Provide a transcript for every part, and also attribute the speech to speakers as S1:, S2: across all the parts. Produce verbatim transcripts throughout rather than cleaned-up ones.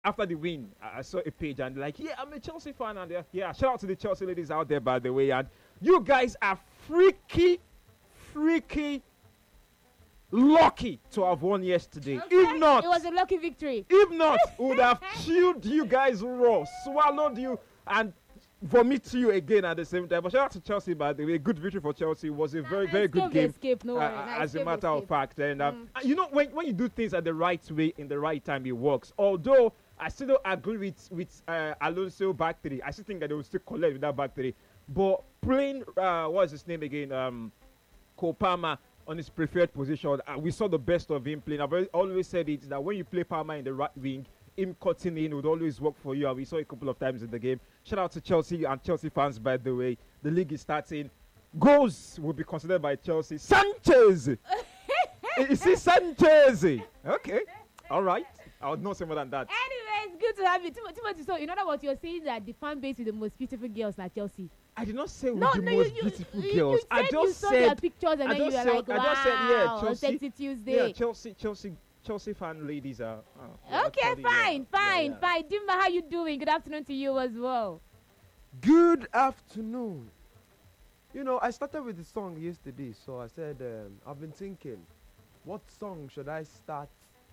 S1: after the win, I I saw a page and like, yeah, I'm a Chelsea fan, and they're- yeah, shout out to the Chelsea ladies out there, by the way, and you guys are freaky, freaky lucky to have won yesterday.
S2: Okay.
S1: If not,
S2: It was a lucky victory.
S1: if not, we would have chewed you guys raw, swallowed you, and vomit you again at the same time. But shout out to Chelsea, by the way. Good victory for Chelsea. It was a very, very good
S2: Escape,
S1: game.
S2: escape, no
S1: uh,
S2: worry. Nah,
S1: as a
S2: escape,
S1: matter of
S2: escape.
S1: fact. And um,
S2: Mm.
S1: uh, you know, when, when you do things at the right way, in the right time, it works. Although I still don't agree with, with uh, Alonso back three. I still think that they will still collect with that back three. But playing, uh, what's his name again? Um, Cole Palmer on his preferred position. Uh, we saw the best of him playing. I've always- always said it that when you play Palmer in the right wing, him cutting in would always work for you. And we saw it a couple of times in the game. Shout out to Chelsea and Chelsea fans, by the way. The league is starting. Goals will be considered by Chelsea. Sanchez! Is he Sanchez? Okay. All right. I would not say more than that.
S2: Anyway, it's good to have you. Tim- Timothy, so in other words, you're saying that the fan base with the most beautiful girls are Chelsea.
S1: I did not say
S2: No,
S1: with the
S2: no, you,
S1: most
S2: you,
S1: beautiful
S2: you,
S1: girls.
S2: you
S1: I
S2: said
S1: just
S2: you saw their
S1: said
S2: pictures and
S1: I
S2: then you
S1: just
S2: were
S1: said-
S2: like,
S1: I
S2: wow,
S1: just said, yeah, Chelsea-
S2: Sexy
S1: yeah,
S2: Tuesday.
S1: Chelsea, Chelsea, Chelsea fan ladies are. Uh,
S2: Okay,
S1: actually, yeah.
S2: fine, fine,
S1: Yeah, yeah.
S2: fine. Dimma, how you doing? Good afternoon to you as well.
S3: Good afternoon. You know, I started with the song yesterday, so I said um, I've been thinking, what song should I start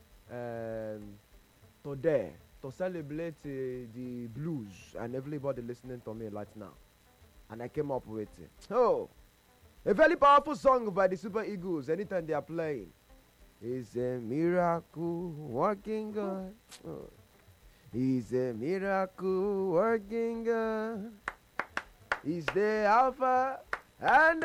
S3: um, today to celebrate uh, the blues and everybody listening to me right now? And I came up with it. Oh, a very powerful song by the Super Eagles. Anytime they are playing, it's a miracle working God. Oh. He's a miracle working God. He's the Alpha and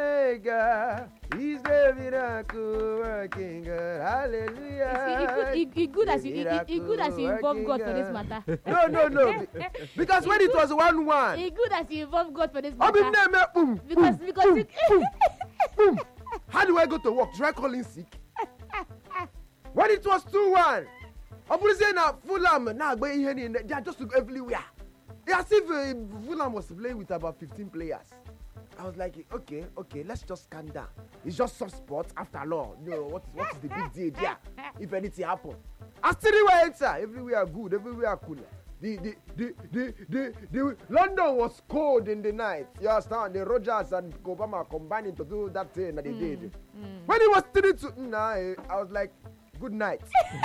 S3: Omega. He's the miracle working God. Hallelujah.
S2: It's, it, it, it good as you, it, it, it good as you involve
S3: Miracle
S2: God for this
S3: working
S2: matter.
S3: No, no, no. Be- because when it was one one,
S2: It's good as you involve God for this
S3: I've been
S2: matter.
S3: there, man, boom,
S2: Because
S3: boom,
S2: because
S3: boom,
S2: you,
S3: boom, boom. How do I go to work? Should I call in sick? When it was two one, I'm saying that Fulham now going here, they are just everywhere. It's as if uh, Fulham was playing with about fifteen players. I was like, okay, okay, let's just calm down. It's just soft spot after all. No, what is what is the big deal there? If anything happen, I still enter. Everywhere good, everywhere cool. The the, the the the the London was cold in the night. You understand? The Rogers and Obama combining to do that thing that they did. When it was three to nah, I was like, good night.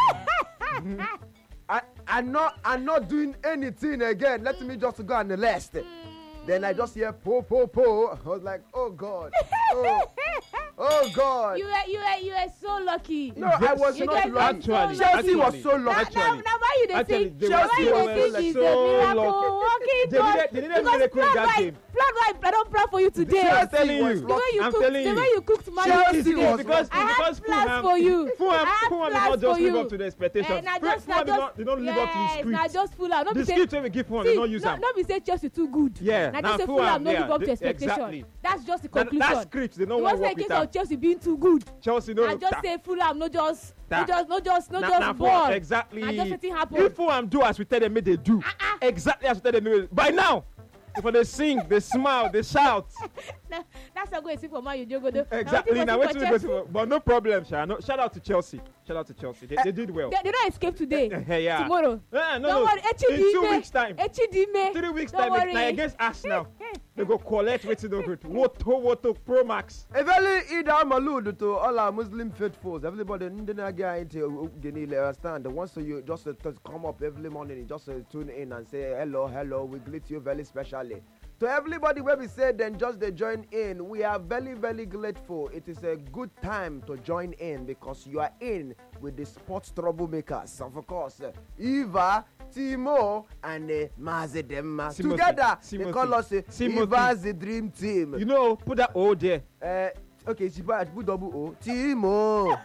S3: I I'm not I'm not doing anything again. Let me just go and rest. Then I just hear po po po. I was like, oh God, oh, oh God.
S2: you were you were you were so lucky.
S3: No, I was
S2: You
S3: not
S2: guys
S3: lucky.
S2: are so
S1: Actually,
S3: Chelsea
S1: actually,
S3: was so
S2: Now,
S3: lucky.
S2: now,
S1: Actually-
S2: now why you dey
S1: actually,
S2: think?
S1: they
S2: Why
S3: were
S2: you
S3: so
S2: dey think
S3: lucky.
S2: is
S1: So
S2: a miracle
S1: lucky.
S2: working
S1: They
S2: God?
S1: didn't- they didn't
S2: Because
S1: miracle in
S2: plan
S1: that
S2: why
S1: game.
S2: plan why I don't plan for you today.
S3: Chelsea
S1: I'm telling
S3: was
S1: you.
S2: The way you
S1: I'm
S2: cooked,
S1: telling
S2: the
S1: you.
S2: way you cooked man
S3: Chelsea
S2: today.
S3: was
S1: because
S2: I had
S1: because
S2: plans
S1: Fulham,
S2: for you.
S1: Fulham,
S2: I had
S1: Fulham did
S2: plans
S1: not just
S2: for
S1: live
S2: you.
S1: up to the expectations.
S2: Eh, na
S1: Fulham
S2: just, na
S1: did not,
S2: just,
S1: did not live up to the
S2: yes,
S1: script.
S2: na just Fulham. No
S1: The
S2: be say,
S1: script when we give Fulham,
S2: see,
S1: they don't use
S2: no,
S1: them.
S2: no be say Chelsea too good.
S1: Yeah,
S2: na
S1: na
S2: just say
S1: Fulham,
S2: Fulham no
S1: yeah,
S2: live up to
S1: they-
S2: expectation.
S1: exactly.
S2: That's just the
S1: That,
S2: conclusion.
S1: that script, they
S2: It
S1: don't want
S2: wasn't
S1: to
S2: a
S1: work
S2: case
S1: with
S2: of
S1: that.
S2: Chelsea being too good.
S1: Chelsea, no.
S2: I just
S1: that-
S2: say Fulham, no just, no
S1: that-
S2: just, no just, no
S1: na-
S2: just
S1: na
S2: ball.
S1: Fulham, exactly.
S2: Na just wetin happen.
S1: If Fulham do as we tell them, make they do. Exactly as we tell them. make they- By now, if they sing, they smile, they shout.
S2: Na- That's a good thing for Man U, Jogodo. Na
S1: Exactly.
S2: wetin
S1: Now,
S2: for
S1: wait till we
S2: Chelsea.
S1: go to- but no problem, Sha. No, shout out to Chelsea. Shout out to Chelsea. They, they did well.
S2: They, they don't escape today.
S1: Eh, yeah.
S2: Tomorrow.
S1: Eh, no,
S2: Don't
S1: no.
S2: worry. Echi
S1: In two
S2: Dime.
S1: weeks' time.
S2: Echi Dime.
S1: Three weeks
S2: Don't
S1: time.
S2: worry.
S1: Now against Arsenal, they go collect wetin no good. Woto Woto Pro Max.
S3: A very Eid al-Malud to all our Muslim faithfuls. Everybody, understand. Once you just uh, just come up every morning, you just uh, tune in and say hello, hello. We greet you very specially. To everybody where we say then just they join in, we are very, very grateful. It is a good time to join in because you are in with the sports troublemakers. Of course, uh, Eva, Timo, and uh, Mazedema.
S1: Timothy.
S3: Together, they
S1: Timothy.
S3: call us uh,
S1: Timothy.
S3: Eva's the dream team.
S1: You know, put that O there.
S3: Uh, okay, she put, put double O. Timo.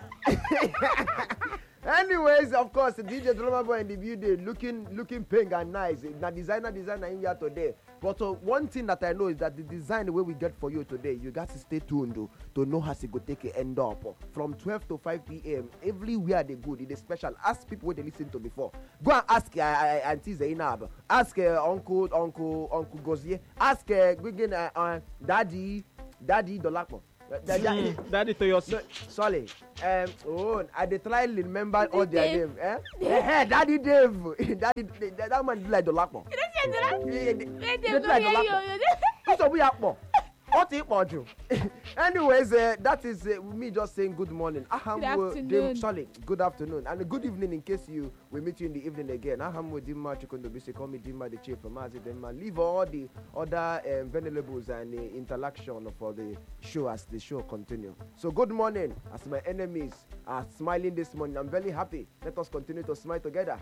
S3: Anyways, of course, the D J Drama Boy in the building, looking, looking pink and nice. Now, designer, designer in here today. But uh, one thing that I know is that the design the way we get for you today, you got to stay tuned to, to know how to go take it end up. From twelve to five p.m. everywhere they go, it is special. Ask people what they listen to before. Go and ask uh, uh, Auntie Zainab. Ask uh, Uncle, Uncle, Uncle Gozie. Ask uh, uh, uh, Daddy, Daddy Dolapo. Da- da-
S1: Mm, Daddy Toyosi.
S3: No, sorry. Um, oh, I dey try remember all their
S2: Dave.
S3: name. Eh? Eh, Daddy Dave. Daddy, that, that man do like Dolapo.
S2: You don't see that?
S3: Eh, they-
S2: Wait,
S3: they
S2: they
S3: do
S2: go
S3: like
S2: hear
S3: Dolapo.
S2: you.
S3: Who's a we akpo? What it for you? Anyways, uh, that is uh, me just saying good morning. Aham
S2: Good
S3: wo
S2: afternoon.
S3: dim- sorry, good afternoon and good evening in case you we meet you in the evening again. Aham wo Dimma Chikondobisi, call me Dimma the chief from Mazi Dimma. Leave all the other um, venerables and uh, interaction for the show as the show continue. So good morning, as my enemies are smiling this morning. I'm very happy. Let us continue to smile together.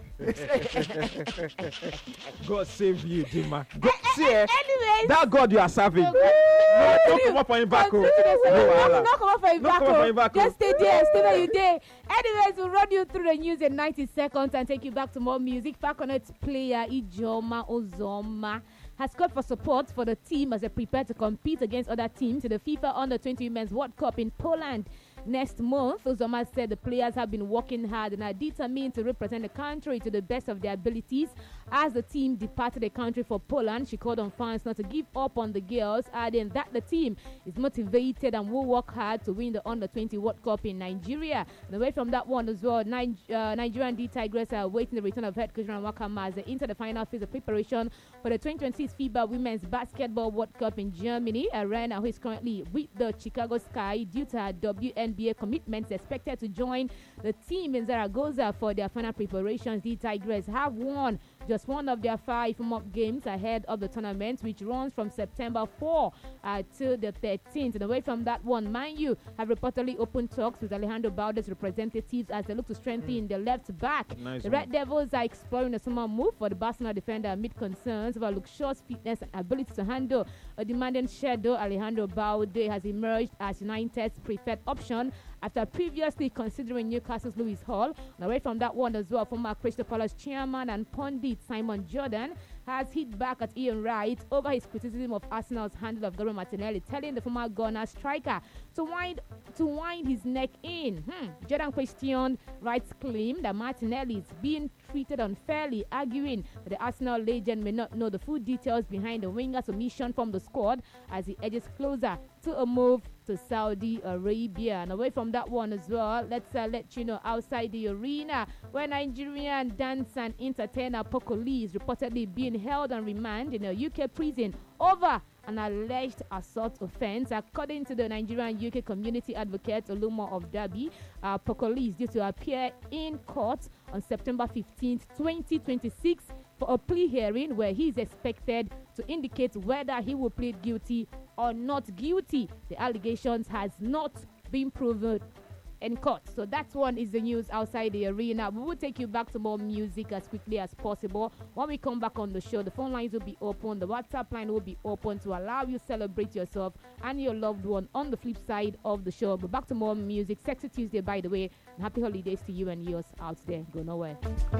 S1: God save you, Dima. God, see, eh,
S2: Anyways.
S1: that God you are serving.
S2: So,
S1: No, don't come up on him back. oh.
S2: Continue to say,
S1: No,
S2: no,
S1: wahala.
S2: no come up for him
S1: No
S2: back.
S1: come up for
S2: oh.
S1: him back, oh.
S2: Just stay there, stay where you there. Anyways, we'll run you through the news in ninety seconds and take you back to more music. Falconet player Ijoma Ozoma has called for support for the team as they prepare to compete against other teams in the FIFA Under twenty Women's World Cup in Poland next month. Ozoma said the players have been working hard and are determined to represent the country to the best of their abilities. As the team departed the country for Poland, she called on fans not to give up on the girls, adding that the team is motivated and will work hard to win the Under twenty World Cup in Nigeria. And away from that one as well, Nig- uh, Nigerian D Tigers are awaiting the return of head coach Ran Wakama as they enter the final phase of preparation for the twenty twenty-six FIBA Women's Basketball World Cup in Germany. Arena, who is currently with the Chicago Sky due to her W N B A commitments, expected to join the team in Zaragoza for their final preparations. The Tigers have won just one of their five mock games ahead of the tournament, which runs from September fourth uh, to the thirteenth. And away from that one, Man U have reportedly opened talks with Alejandro Balde's representatives as they look to strengthen mm. the left back.
S1: Nice
S2: the
S1: one.
S2: Red Devils are exploring a summer move for the Barcelona defender amid concerns about Luke Shaw's fitness and ability to handle a demanding schedule. Alejandro Balde has emerged as United's preferred option after previously considering Newcastle's Lewis Hall. And away from that one as well, former Crystal Palace chairman and pundit Simon Jordan has hit back at Ian Wright over his criticism of Arsenal's handle of Gabriel Martinelli, telling the former Ghana striker to wind to wind his neck in. Hmm. Jordan questioned Wright's claim that Martinelli is being treated unfairly, arguing that the Arsenal legend may not know the full details behind the winger's omission from the squad as he edges closer to a move to Saudi Arabia. And away from that one as well, let's uh, let you know outside the arena where Nigerian dancer and entertainer Poco Lee is reportedly being held on remand in a U K prison over an alleged assault offense. According to the Nigerian U K community advocate Olumo of Derby, uh, Poco Lee is due to appear in court on September fifteenth, twenty twenty-six for a plea hearing where he is expected to indicate whether he will plead guilty or not guilty. The allegations has not been proven in court. So that one is the news outside the arena. We will take you back to more music as quickly as possible. When we come back on the show, the phone lines will be open, the WhatsApp line will be open to allow you celebrate yourself and your loved one on the flip side of the show. But back to more music. Sexy Tuesday, by the way. And happy holidays to you and yours out there. Go nowhere.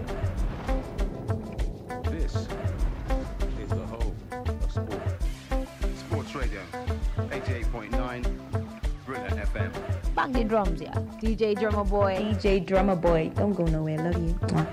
S4: This is the home of sport. Sports Radio, eighty-eight point nine, Brilliant F M.
S5: Bang the drums, yeah. D J Drummer Boy.
S6: D J Drummer Boy. Don't go nowhere. Love you. Mwah.